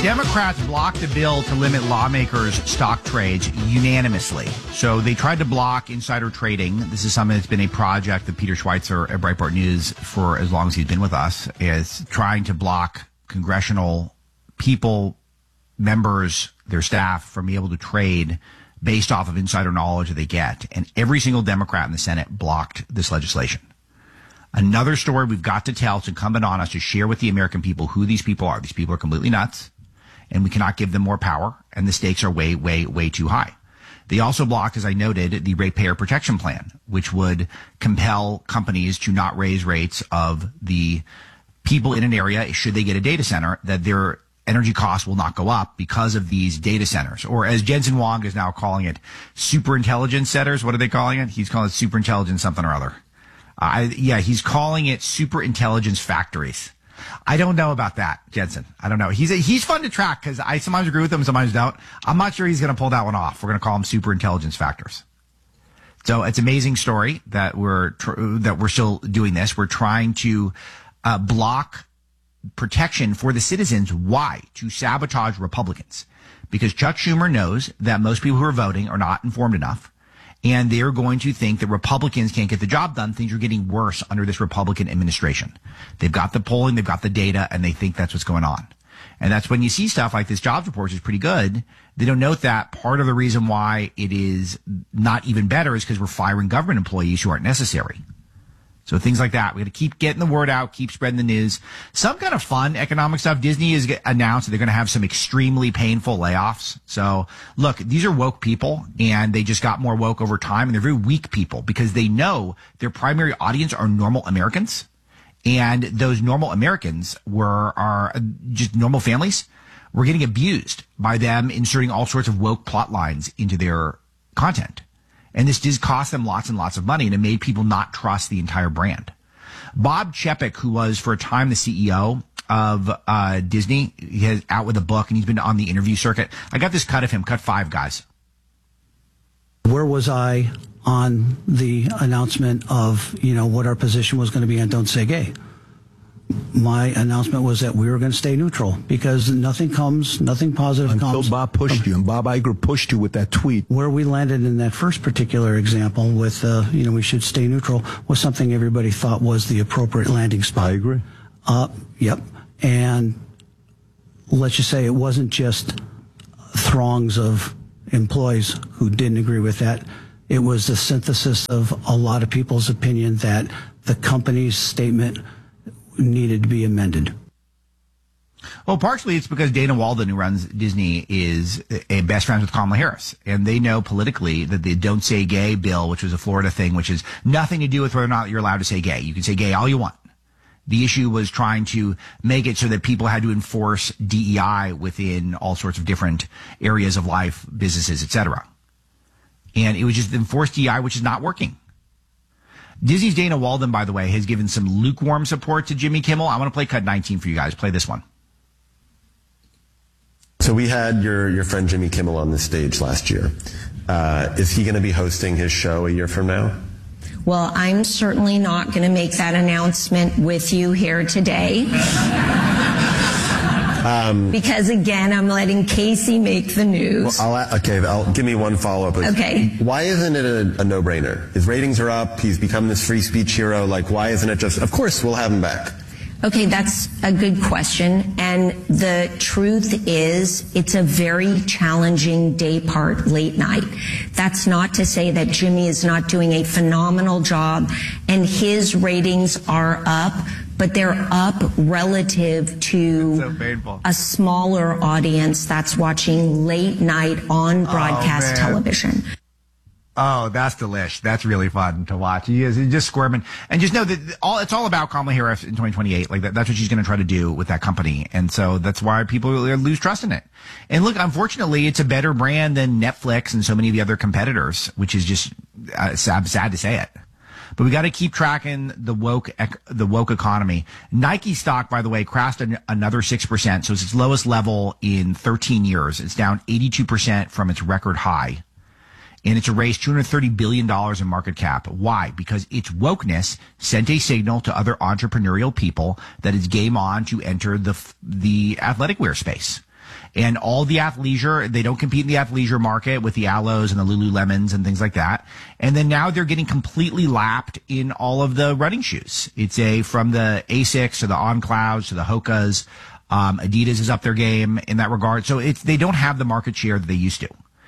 Democrats blocked a bill to limit lawmakers' stock trades unanimously. So they tried to block insider trading. This is something that's been a project that Peter Schweitzer at Breitbart News for as long as he's been with us, is trying to block congressional people, members, their staff from being able to trade based off of insider knowledge that they get. And every single Democrat in the Senate blocked this legislation. Another story we've got to tell. It's incumbent on us to share with the American people who these people are. These people are completely nuts, and we cannot give them more power, and the stakes are way, way, way too high. They also blocked, as I noted, the Ratepayer Protection Plan, which would compel companies to not raise rates of the people in an area, should they get a data center, that their energy costs will not go up because of these data centers. Or as Jensen Huang is now calling it, super intelligence centers. What are they calling it? He's calling it super intelligence something or other. He's calling it super intelligence factories. I don't know about that, Jensen. I don't know. He's fun to track because I sometimes agree with him, sometimes don't. I'm not sure he's going to pull that one off. We're going to call them super intelligence factors. So it's an amazing story that we're still doing this. We're trying to block protection for the citizens. Why? To sabotage Republicans. Because Chuck Schumer knows that most people who are voting are not informed enough. And they're going to think that Republicans can't get the job done. Things are getting worse under this Republican administration. They've got the polling, they've got the data, and they think that's what's going on. And that's when you see stuff like this jobs report, which is pretty good. They don't note that part of the reason why it is not even better is because we're firing government employees who aren't necessary. So things like that. We got to keep getting the word out, keep spreading the news. Some kind of fun economic stuff. Disney has announced that they're going to have some extremely painful layoffs. So look, these are woke people, and they just got more woke over time, and they're very weak people because they know their primary audience are normal Americans. And those normal Americans are just normal families. We're getting abused by them inserting all sorts of woke plot lines into their content. And this did cost them lots and lots of money, and it made people not trust the entire brand. Bob Chapek, who was for a time the CEO of Disney, he's out with a book, and he's been on the interview circuit. I got this cut of him, cut 5 guys. Where was I on the announcement of, what our position was going to be on Don't Say Gay? My announcement was that we were going to stay neutral because nothing positive comes. Until Bob pushed you, and Bob Iger pushed you with that tweet. Where we landed in that first particular example with, we should stay neutral was something everybody thought was the appropriate landing spot. I agree. Yep. And let's just say it wasn't just throngs of employees who didn't agree with that. It was the synthesis of a lot of people's opinion that the company's statement needed to be amended. Well, partially it's because Dana Walden, who runs Disney, is a best friend with Kamala Harris. And they know politically that the Don't Say Gay bill, which was a Florida thing, which has nothing to do with whether or not you're allowed to say gay. You can say gay all you want. The issue was trying to make it so that people had to enforce DEI within all sorts of different areas of life, businesses, etc. And it was just enforced DEI, which is not working. Disney's Dana Walden, by the way, has given some lukewarm support to Jimmy Kimmel. I want to play cut 19 for you guys. Play this one. So we had your friend Jimmy Kimmel on this stage last year. Is he going to be hosting his show a year from now? Well, I'm certainly not going to make that announcement with you here today. Because, again, I'm letting Casey make the news. Well, give me one follow-up. Okay. Why isn't it a no-brainer? His ratings are up. He's become this free speech hero. Why isn't it just, of course, we'll have him back? Okay, that's a good question. And the truth is, it's a very challenging day part, late night. That's not to say that Jimmy is not doing a phenomenal job, and his ratings are up, but they're up relative to a smaller audience that's watching late night on broadcast television. Oh, that's delish. That's really fun to watch. He is just squirming. And just know that it's all about Kamala Harris in 2028. That's what she's going to try to do with that company. And so that's why people lose trust in it. And look, unfortunately, it's a better brand than Netflix and so many of the other competitors, which is just sad to say it. But we got to keep tracking the woke economy. Nike stock, by the way, crashed another 6%. So it's its lowest level in 13 years. It's down 82% from its record high. And it's erased $230 billion in market cap. Why? Because its wokeness sent a signal to other entrepreneurial people that it's game on to enter the athletic wear space. And all the athleisure, they don't compete in the athleisure market with the Aloes and the Lululemons and things like that. And then now they're getting completely lapped in all of the running shoes. It's from the Asics to the On Clouds to the Hokas. Adidas is up their game in that regard. So they don't have the market share that they used to.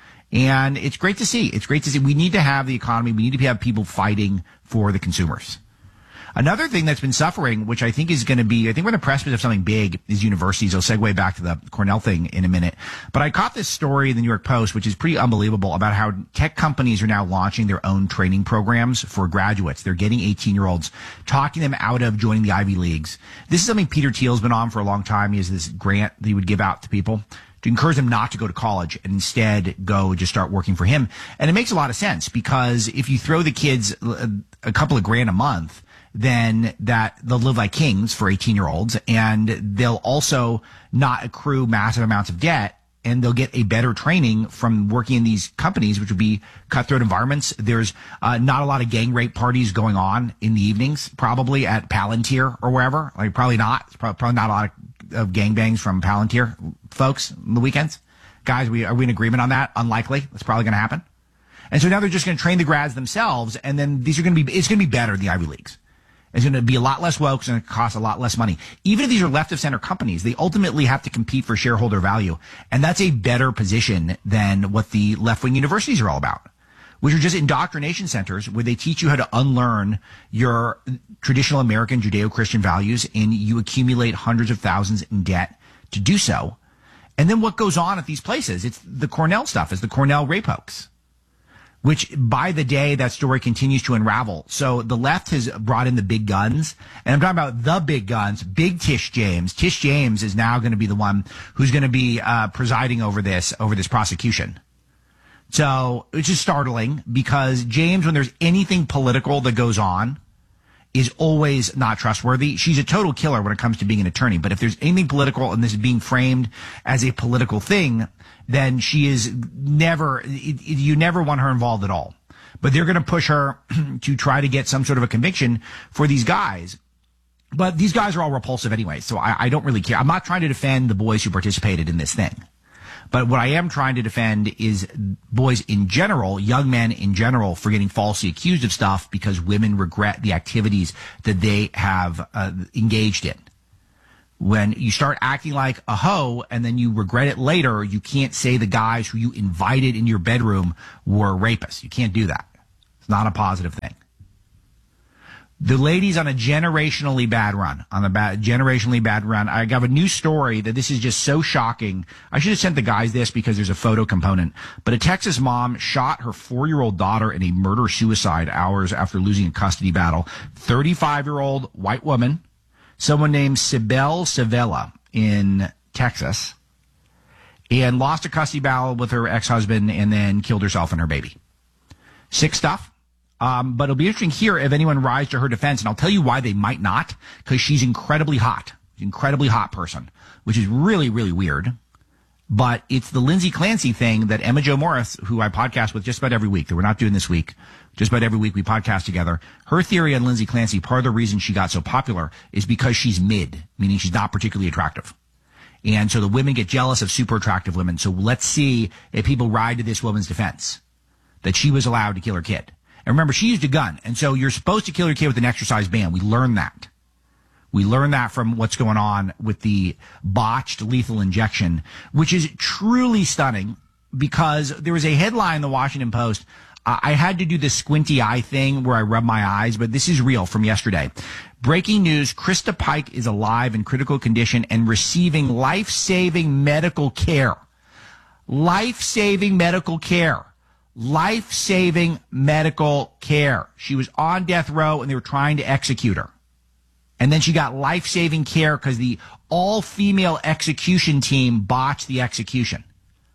And it's great to see. It's great to see. We need to have the economy. We need to have people fighting for the consumers. Another thing that's been suffering, which I think is going to be, I think we're on the precipice of something big, is universities. I'll segue back to the Cornell thing in a minute. But I caught this story in the New York Post, which is pretty unbelievable, about how tech companies are now launching their own training programs for graduates. They're getting 18-year-olds, talking them out of joining the Ivy Leagues. This is something Peter Thiel's been on for a long time. He has this grant that he would give out to people to encourage them not to go to college and instead go just start working for him. And it makes a lot of sense, because if you throw the kids a couple of grand a month, then that they'll live like kings for 18-year-olds, and they'll also not accrue massive amounts of debt, and they'll get a better training from working in these companies, which would be cutthroat environments. There's not a lot of gang rape parties going on in the evenings, probably at Palantir or wherever. Like, probably not. It's probably not a lot of gangbangs from Palantir folks on the weekends. Guys, are we in agreement on that? Unlikely. That's probably going to happen. And so now they're just going to train the grads themselves, and then it's going to be better than the Ivy Leagues. It's going to be a lot less woke. It's going to cost a lot less money. Even if these are left of center companies, they ultimately have to compete for shareholder value. And that's a better position than what the left-wing universities are all about, which are just indoctrination centers where they teach you how to unlearn your traditional American Judeo-Christian values, and you accumulate hundreds of thousands in debt to do so. And then what goes on at these places? It's the Cornell stuff. It's the Cornell rape hoax, which by the day that story continues to unravel. So the left has brought in the big guns, and I'm talking about the big guns, big Tish James. Tish James is now going to be the one who's going to be presiding over this prosecution. So it's just startling, because James, when there's anything political that goes on, is always not trustworthy. She's a total killer when it comes to being an attorney. But if there's anything political and this is being framed as a political thing, then she is you never want her involved at all. But they're going to push her to try to get some sort of a conviction for these guys. But these guys are all repulsive anyway, so I don't really care. I'm not trying to defend the boys who participated in this thing. But what I am trying to defend is boys in general, young men in general, for getting falsely accused of stuff because women regret the activities that they have engaged in. When you start acting like a hoe and then you regret it later, you can't say the guys who you invited in your bedroom were rapists. You can't do that. It's not a positive thing. The ladies on a generationally bad run, I got a new story that this is just so shocking. I should have sent the guys this because there's a photo component. But a Texas mom shot her 4-year-old daughter in a murder-suicide hours after losing a custody battle. 35-year-old white woman, someone named Sibel Savella in Texas, and lost a custody battle with her ex-husband and then killed herself and her baby. Sick stuff. But it'll be interesting here if anyone rises to her defense, and I'll tell you why they might not, because she's incredibly hot. Incredibly hot person, which is really, really weird. But it's the Lindsay Clancy thing that Emma Jo Morris, who I podcast with just about every week, that we're not doing this week, just about every week we podcast together. Her theory on Lindsay Clancy, part of the reason she got so popular is because she's mid, meaning she's not particularly attractive. And so the women get jealous of super attractive women. So let's see if people ride to this woman's defense, that she was allowed to kill her kid. And remember, she used a gun. And so you're supposed to kill your kid with an exercise ban. We learned that. We learned that from what's going on with the botched lethal injection, which is truly stunning, because there was a headline in the Washington Post. I had to do the squinty eye thing where I rub my eyes, but this is real from yesterday. Breaking news, Krista Pike is alive in critical condition and receiving life-saving medical care. Life-saving medical care. Life-saving medical care. She was on death row and they were trying to execute her. And then she got life-saving care because the all-female execution team botched the execution.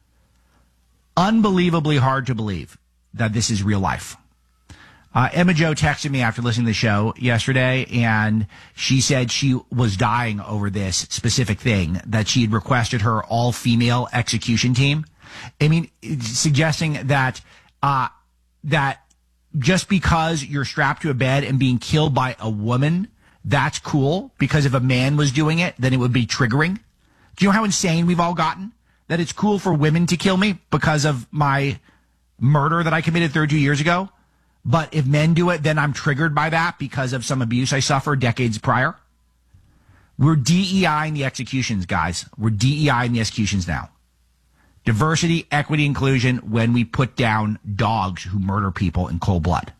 Unbelievably hard to believe that this is real life. Emma Jo texted me after listening to the show yesterday, and she said she was dying over this specific thing, that she had requested her all-female execution team. I mean, suggesting that that just because you're strapped to a bed and being killed by a woman, that's cool, because if a man was doing it, then it would be triggering. Do you know how insane we've all gotten? that it's cool for women to kill me because of my murder that I committed 32 years ago. But if men do it, then I'm triggered by that because of some abuse I suffered decades prior. We're DEI in the executions, guys. We're DEI in the executions now. Diversity, equity, inclusion when we put down dogs who murder people in cold blood.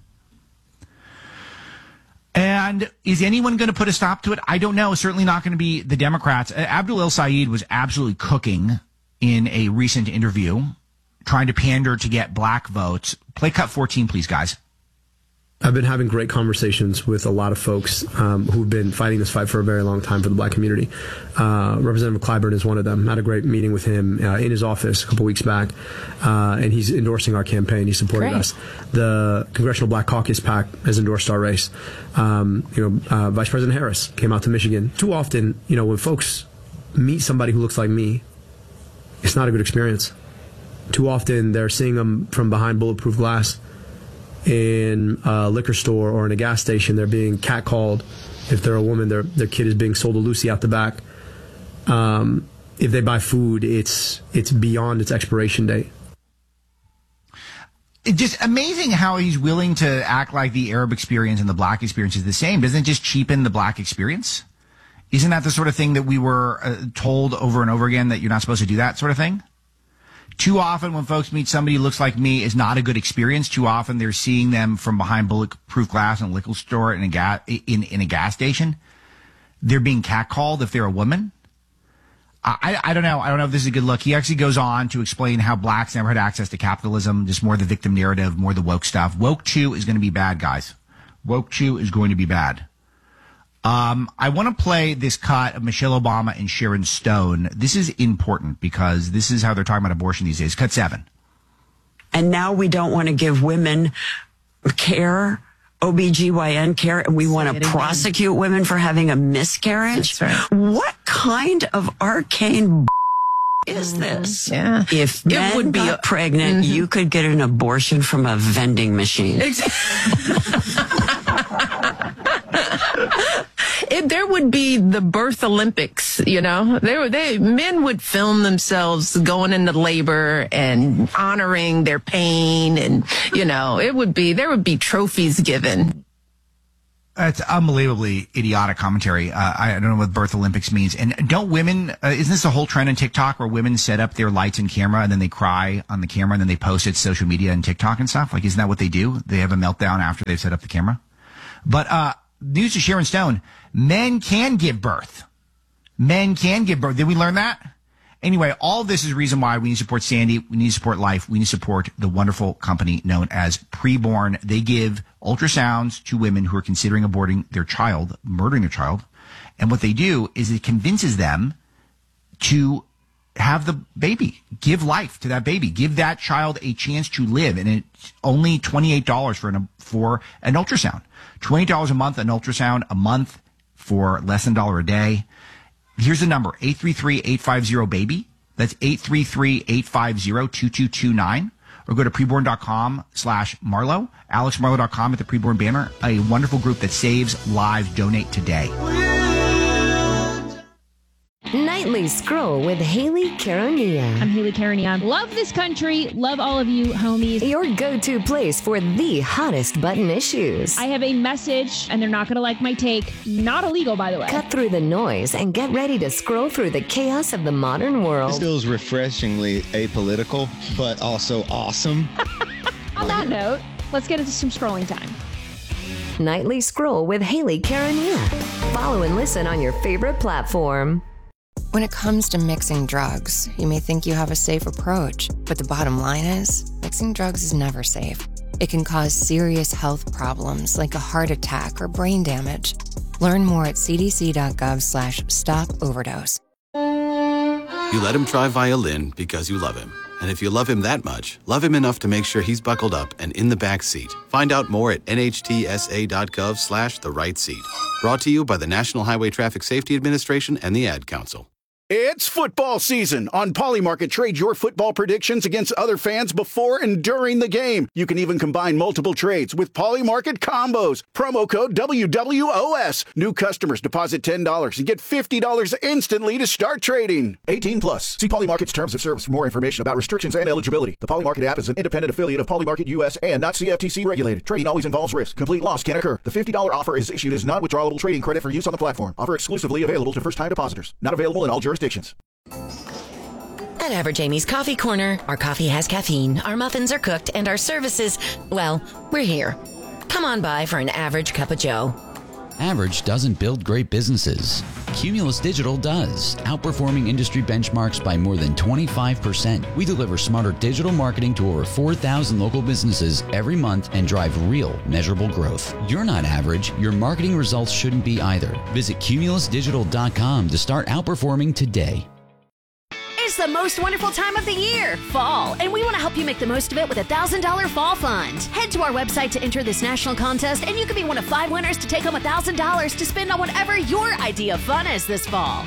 And is anyone going to put a stop to it? I don't know. Certainly not going to be the Democrats. Abdul El-Sayed was absolutely cooking in a recent interview, trying to pander to get black votes. Play cut 14, please, guys. I've been having great conversations with a lot of folks who've been fighting this fight for a very long time for the black community. Representative Clyburn is one of them. I had a great meeting with him in his office a couple weeks back, and he's endorsing our campaign. He supported us. The Congressional Black Caucus PAC has endorsed our race. Vice President Harris came out to Michigan. Too often, when folks meet somebody who looks like me, it's not a good experience. Too often, they're seeing them from behind bulletproof glass. In a liquor store or in a gas station, they're being catcalled. If they're a woman, their kid is being sold to Lucy out the back. If they buy food, it's beyond its expiration date. It's just amazing how he's willing to act like the Arab experience and the black experience is the same. Doesn't it just cheapen the black experience? Isn't that the sort of thing that we were told over and over again, that you're not supposed to do that sort of thing? Too often when folks meet somebody who looks like me is not a good experience. Too often they're seeing them from behind bulletproof glass in a liquor store in a gas station. They're being catcalled if they're a woman. I don't know. I don't know if this is a good look. He actually goes on to explain how blacks never had access to capitalism, just more the victim narrative, more the woke stuff. Woke 2 is going to be bad, guys. Woke 2 is going to be bad. I want to play this cut of Michelle Obama and Sharon Stone. This is important because this is how they're talking about abortion these days. Cut 7. And now we don't want to give women care, OBGYN care, and we want to prosecute women for having a miscarriage. That's right. What kind of arcane is this? Yeah. If men would be pregnant, you could get an abortion from a vending machine. There would be the birth Olympics, men would film themselves going into labor and honoring their pain, and there would be trophies given. It's unbelievably idiotic commentary. I don't know what birth Olympics means. And don't women, isn't this a whole trend on TikTok where women set up their lights and camera and then they cry on the camera and then they post it to social media and TikTok and stuff? Like, isn't that what they do? They have a meltdown after they've set up the camera. But, news to Sharon Stone. Men can give birth. Men can give birth. Did we learn that? Anyway, all of this is the reason why we need to support Sandy. We need to support life. We need to support the wonderful company known as Preborn. They give ultrasounds to women who are considering aborting their child, murdering their child. And what they do is it convinces them to have the baby, give life to that baby, give that child a chance to live. And it's only $28 for an ultrasound. $20 a month, an ultrasound a month for less than $1 a day. Here's the number, 833-850-BABY. That's 833-850-2229. Or go to preborn.com/Marlowe, alexmarlowe.com at the Preborn banner. A wonderful group that saves lives. Donate today. Nightly Scroll with Haley Caronia. I'm Haley Caronia. Love this country. Love all of you, homies. Your go-to place for the hottest button issues. I have a message, and they're not going to like my take. Not illegal, by the way. Cut through the noise and get ready to scroll through the chaos of the modern world. This feels refreshingly apolitical, but also awesome. On that note, let's get into some scrolling time. Nightly Scroll with Haley Caronia. Follow and listen on your favorite platform. When it comes to mixing drugs, you may think you have a safe approach, but the bottom line is, mixing drugs is never safe. It can cause serious health problems like a heart attack or brain damage. Learn more at cdc.gov/stop-overdose. You let him try violin because you love him. And if you love him that much, love him enough to make sure he's buckled up and in the back seat. Find out more at nhtsa.gov/the right seat. Brought to you by the National Highway Traffic Safety Administration and the Ad Council. It's football season. On Polymarket, trade your football predictions against other fans before and during the game. You can even combine multiple trades with Polymarket combos. Promo code WWOS. New customers deposit $10 and get $50 instantly to start trading. 18 plus. See Polymarket's terms of service for more information about restrictions and eligibility. The Polymarket app is an independent affiliate of Polymarket US and not CFTC regulated. Trading always involves risk. Complete loss can occur. The $50 offer is issued as non-withdrawable trading credit for use on the platform. Offer exclusively available to first-time depositors. Not available in all jurisdictions. At Average Amy's Coffee Corner, our coffee has caffeine, our muffins are cooked, and our services, well, we're here. Come on by for an average cup of joe. Average doesn't build great businesses. Cumulus Digital does, outperforming industry benchmarks by more than 25%. We deliver smarter digital marketing to over 4,000 local businesses every month and drive real, measurable growth. You're not average. Your marketing results shouldn't be either. Visit cumulusdigital.com to start outperforming today. It's the most wonderful time of the year, fall, and we want to help you make the most of it with a $1,000 fall fund. Head to our website to enter this national contest, and you could be one of 5 winners to take home $1,000 to spend on whatever your idea of fun is this fall.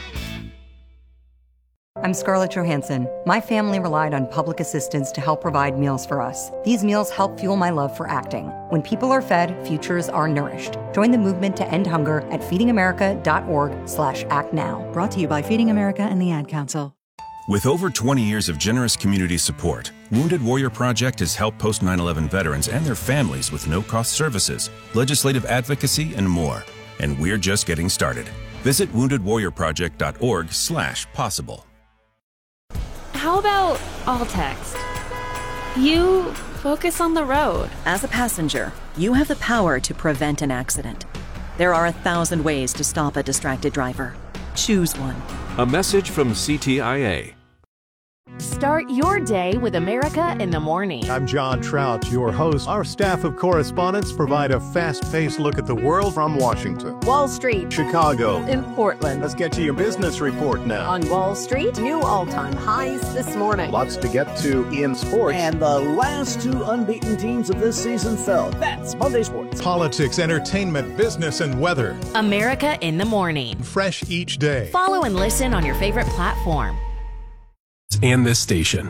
I'm Scarlett Johansson. My family relied on public assistance to help provide meals for us. These meals help fuel my love for acting. When people are fed, futures are nourished. Join the movement to end hunger at feedingamerica.org/actnow. Brought to you by Feeding America and the Ad Council. With over 20 years of generous community support, Wounded Warrior Project has helped post 9/11 veterans and their families with no-cost services, legislative advocacy, and more. And we're just getting started. Visit woundedwarriorproject.org/possible. How about all text? You focus on the road. As a passenger, you have the power to prevent an accident. There are 1,000 ways to stop a distracted driver. Choose one. A message from CTIA. Start your day with America in the Morning. I'm John Trout, your host. Our staff of correspondents provide a fast-paced look at the world from Washington, Wall Street, Chicago, in Portland. Let's get to your business report now. On Wall Street, new all-time highs this morning. Lots to get to in sports. And the last 2 unbeaten teams of this season fell. That's Monday Sports. Politics, entertainment, business, and weather. America in the Morning. Fresh each day. Follow and listen on your favorite platform. And this station.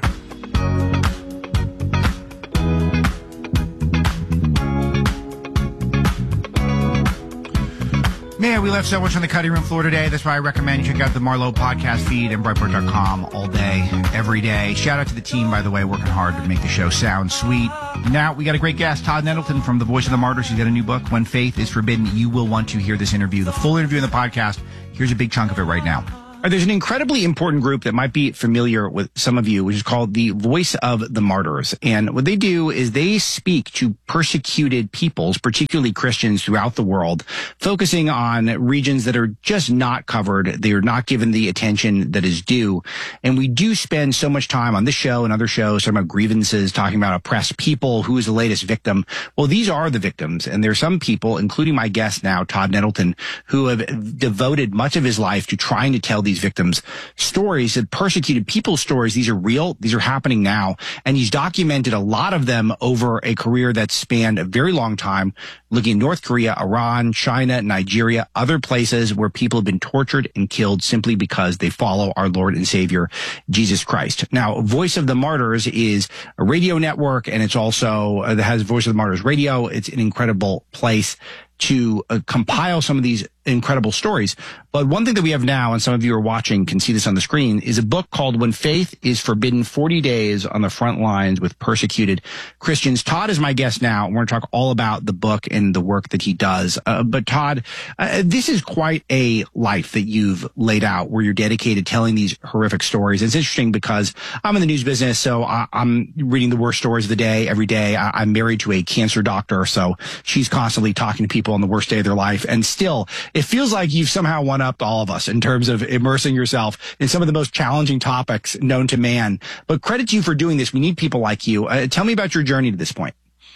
Man, we left so much on the cutting room floor today. That's why I recommend you check out the Marlowe podcast feed and Breitbart.com all day, every day. Shout out to the team, by the way, working hard to make the show sound sweet. Now, we got a great guest, Todd Nettleton from The Voice of the Martyrs. He's got a new book, When Faith is Forbidden. You will want to hear this interview. The full interview in the podcast. Here's a big chunk of it right now. There's an incredibly important group that might be familiar with some of you, which is called the Voice of the Martyrs. And what they do is they speak to persecuted peoples, particularly Christians throughout the world, focusing on regions that are just not covered. They are not given the attention that is due. And we do spend so much time on this show and other shows talking about grievances, talking about oppressed people, who is the latest victim. Well, these are the victims. And there are some people, including my guest now, Todd Nettleton, who have devoted much of his life to trying to tell these victims' stories, and persecuted people's stories. These are real. These are happening now. And he's documented a lot of them over a career that spanned a very long time, looking at North Korea, Iran, China, Nigeria, other places where people have been tortured and killed simply because they follow our Lord and Savior, Jesus Christ. Now, Voice of the Martyrs is a radio network, and it's also has Voice of the Martyrs Radio. It's an incredible place to compile some of these incredible stories. But one thing that we have now, and some of you are watching can see this on the screen, is a book called When Faith is Forbidden, 40 Days on the Front Lines with Persecuted Christians. Todd is my guest now. We're going to talk all about the book and the work that he does. But Todd, this is quite a life that you've laid out where you're dedicated telling these horrific stories. It's interesting because I'm in the news business, so I'm reading the worst stories of the day every day. I'm married to a cancer doctor, so she's constantly talking to people on the worst day of their life. And still, it feels like you've somehow one-upped all of us in terms of immersing yourself in some of the most challenging topics known to man. But credit to you for doing this. We need people like you. Tell me about your journey to this point.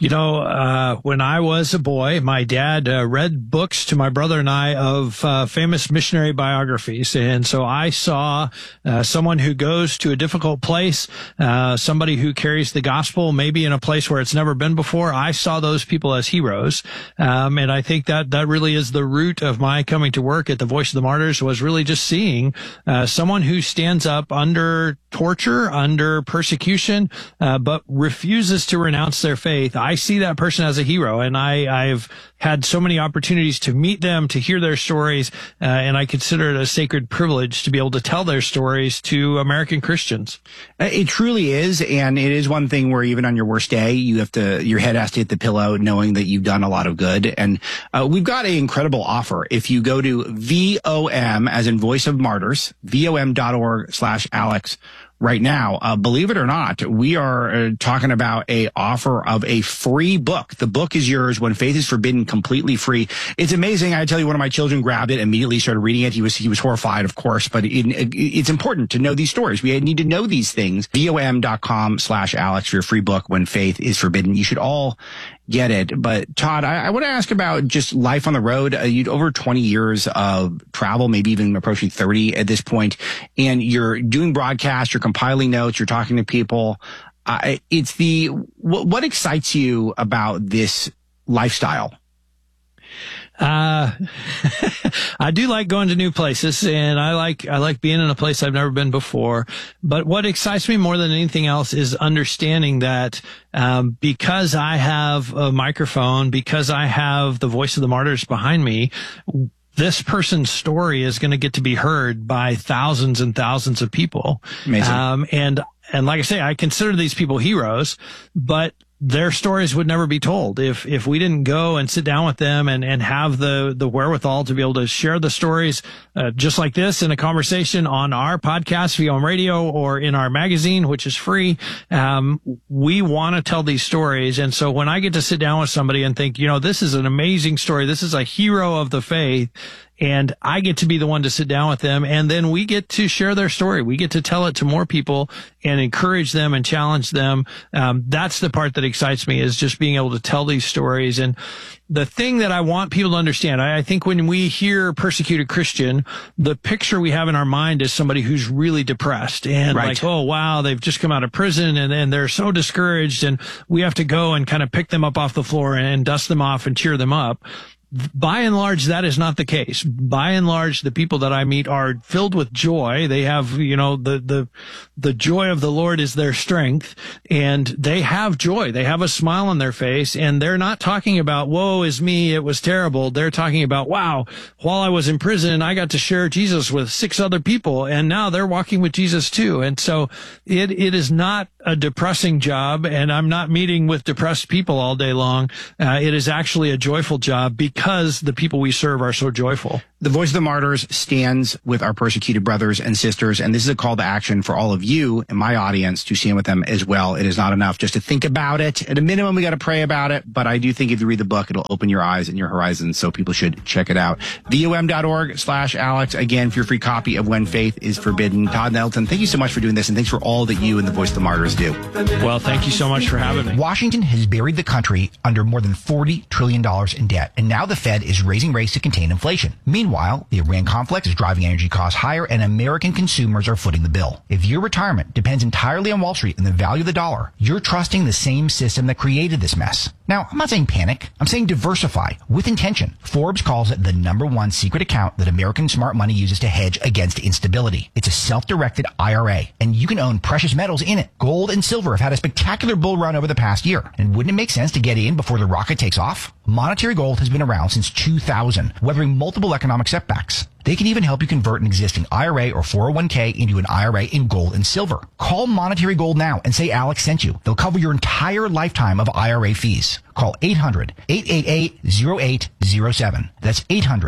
When I was a boy, my dad read books to my brother and I of famous missionary biographies. And so I saw someone who goes to a difficult place, somebody who carries the gospel, maybe in a place where it's never been before. I saw those people as heroes. And I think that really is the root of my coming to work at the Voice of the Martyrs, was really just seeing someone who stands up under torture, under persecution, but refuses to renounce their faith. I see that person as a hero, and I've had so many opportunities to meet them, to hear their stories, and I consider it a sacred privilege to be able to tell their stories to American Christians. It truly is, and it is one thing where even on your worst day, your head has to hit the pillow knowing that you've done a lot of good. And we've got an incredible offer. If you go to VOM, as in Voice of Martyrs, VOM.org/Alex, right now, believe it or not, we are talking about a offer of a free book. The book is yours, When Faith is Forbidden, completely free. It's amazing. I tell you, one of my children grabbed it, immediately started reading it. He was horrified, of course, but it's important to know these stories. We need to know these things. VOM.com/Alex for your free book, When Faith is Forbidden. You should all get it. But Todd, I want to ask about just life on the road. You'd over 20 years of travel, maybe even approaching 30 at this point, and you're doing broadcasts, you're compiling notes, you're talking to people. What excites you about this lifestyle? I do like going to new places, and I like being in a place I've never been before. But what excites me more than anything else is understanding that because I have a microphone, because I have the Voice of the Martyrs behind me, this person's story is going to get to be heard by thousands and thousands of people. Amazing. And like I say, I consider these people heroes, but their stories would never be told if we didn't go and sit down with them and have the wherewithal to be able to share the stories, just like this in a conversation on our podcast, VOM Radio, or in our magazine, which is free. We want to tell these stories. And so when I get to sit down with somebody and think, this is an amazing story, this is a hero of the faith, and I get to be the one to sit down with them, and then we get to share their story. We get to tell it to more people and encourage them and challenge them. That's the part that excites me, is just being able to tell these stories. And the thing that I want people to understand, I think when we hear persecuted Christian, the picture we have in our mind is somebody who's really depressed and like, oh, wow, they've just come out of prison and they're so discouraged, and we have to go and kind of pick them up off the floor and dust them off and cheer them up. By and large, that is not the case. By and large, the people that I meet are filled with joy. They have, the joy of the Lord is their strength, and they have joy. They have a smile on their face, and they're not talking about, woe is me, it was terrible. They're talking about, wow, while I was in prison, I got to share Jesus with 6 other people, and now they're walking with Jesus too. And so it is not a depressing job, and I'm not meeting with depressed people all day long. It is actually a joyful job because the people we serve are so joyful. The Voice of the Martyrs stands with our persecuted brothers and sisters, and this is a call to action for all of you and my audience to stand with them as well. It is not enough just to think about it. At a minimum, we got to pray about it, but I do think if you read the book, it'll open your eyes and your horizons, so people should check it out. VOM.org/Alex, again, for your free copy of When Faith is Forbidden. Todd Nettleton, thank you so much for doing this, and thanks for all that you and the Voice of the Martyrs do. Well, thank you so much for having me. Washington has buried the country under more than $40 trillion in debt, and now the Fed is raising rates to contain inflation. Meanwhile, the Iran conflict is driving energy costs higher, and American consumers are footing the bill. If your retirement depends entirely on Wall Street and the value of the dollar, you're trusting the same system that created this mess. Now, I'm not saying panic. I'm saying diversify with intention. Forbes calls it the #1 secret account that American smart money uses to hedge against instability. It's a self-directed IRA, and you can own precious metals in it. Gold and silver have had a spectacular bull run over the past year. And wouldn't it make sense to get in before the rocket takes off? Monetary Gold has been around since 2000, weathering multiple economic setbacks. They can even help you convert an existing IRA or 401k into an IRA in gold and silver. Call Monetary Gold now and say Alex sent you. They'll cover your entire lifetime of IRA fees. Call 800-888-0807. That's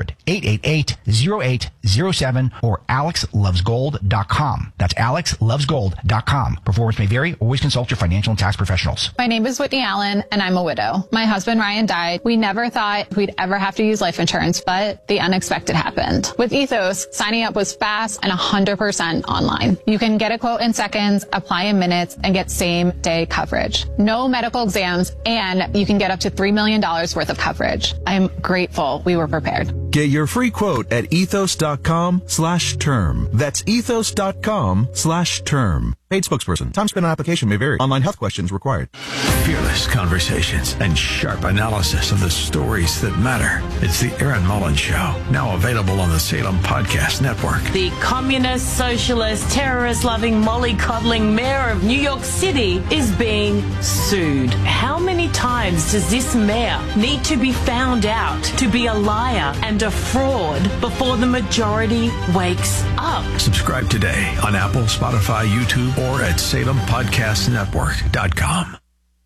800-888-0807 or alexlovesgold.com. That's alexlovesgold.com. Performance may vary. Always consult your financial and tax professionals. My name is Whitney Allen, and I'm a widow. My husband, Ryan, died. We never thought we'd ever have to use life insurance, but the unexpected happened. With Ethos, signing up was fast and 100% online. You can get a quote in seconds, apply in minutes, and get same-day coverage. No medical exams, and you can get up to $3 million worth of coverage. I'm grateful we were prepared. Get your free quote at ethos.com/term. That's ethos.com/term. Paid spokesperson. Time spent on application may vary. Online health questions required. Fearless conversations and sharp analysis of the stories that matter. It's the Aaron Mullins Show, now available on the Salem Podcast Network. The communist, socialist, terrorist-loving, mollycoddling mayor of New York City is being sued. How many times does this mayor need to be found out to be a liar and a fraud before the majority wakes up? Subscribe today on Apple, Spotify, YouTube, or at SalemPodcastNetwork.com.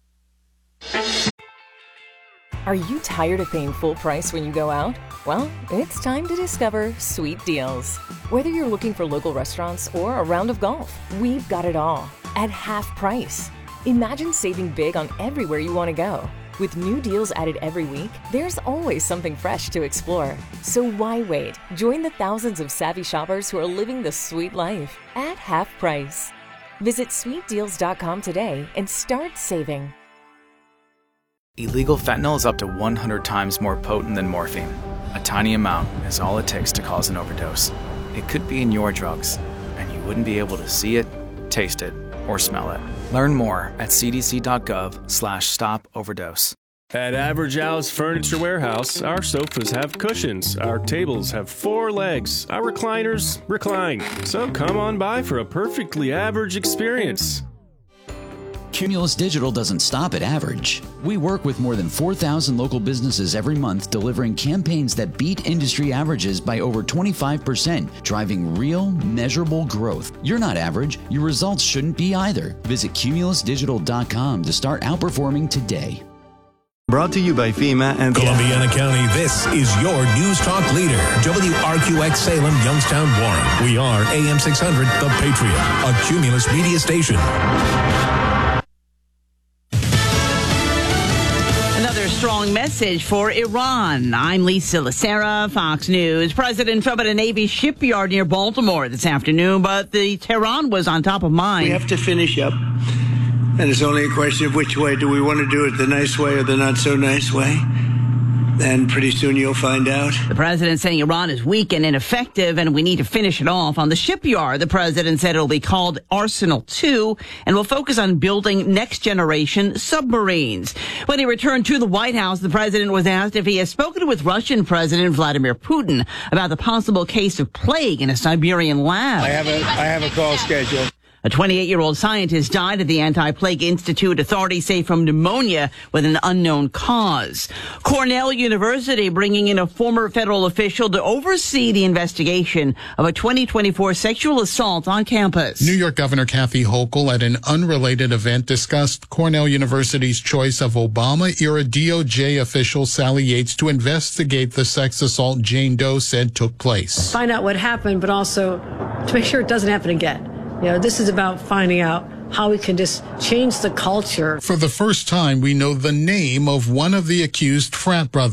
Are you tired of paying full price when you go out? Well, it's time to discover Sweet Deals. Whether you're looking for local restaurants or a round of golf, we've got it all at half price. Imagine saving big on everywhere you want to go. With new deals added every week, there's always something fresh to explore. So why wait? Join the thousands of savvy shoppers who are living the sweet life at half price. Visit sweetdeals.com today and start saving. Illegal fentanyl is up to 100 times more potent than morphine. A tiny amount is all it takes to cause an overdose. It could be in your drugs, and you wouldn't be able to see it, taste it, or smell it. Learn more at cdc.gov/stop-overdose. At Average Al's Furniture Warehouse, our sofas have cushions, our tables have 4 legs, our recliners recline. So come on by for a perfectly average experience. Cumulus Digital doesn't stop at average. We work with more than 4,000 local businesses every month, delivering campaigns that beat industry averages by over 25%, driving real, measurable growth. You're not average. Your results shouldn't be either. Visit cumulusdigital.com to start outperforming today. Brought to you by FEMA and Columbiana County. This is your News Talk leader, WRQX Salem, Youngstown, Warren. We are AM 600, The Patriot, a Cumulus media station. Another strong message for Iran. I'm Lisa Lacera, Fox News. President Trump at a Navy shipyard near Baltimore this afternoon, but the Tehran was on top of mind. We have to finish up, and it's only a question of which way. Do we want to do it, the nice way or the not so nice way? And pretty soon you'll find out. The president saying Iran is weak and ineffective and we need to finish it off. On the shipyard, the president said it'll be called Arsenal 2 and will focus on building next-generation submarines. When he returned to the White House, the president was asked if he has spoken with Russian President Vladimir Putin about the possible case of plague in a Siberian lab. I have a call scheduled. A 28-year-old scientist died at the Anti-Plague Institute, authorities say, from pneumonia with an unknown cause. Cornell University bringing in a former federal official to oversee the investigation of a 2024 sexual assault on campus. New York Governor Kathy Hochul at an unrelated event discussed Cornell University's choice of Obama-era DOJ official Sally Yates to investigate the sex assault Jane Doe said took place. Find out what happened, but also to make sure it doesn't happen again. You know, this is about finding out how we can just change the culture. For the first time, we know the name of one of the accused frat brothers.